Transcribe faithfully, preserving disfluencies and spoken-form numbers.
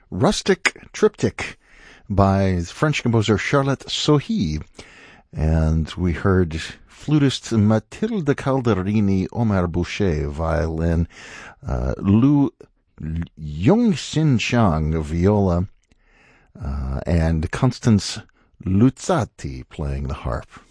Rustic Triptych by French composer Charlotte Sohi. And we heard flutist Mathilde Calderini, Omar Boucher, violin, uh, Lu Yongxin Chang, viola, uh, and Constance Luzzati playing the harp.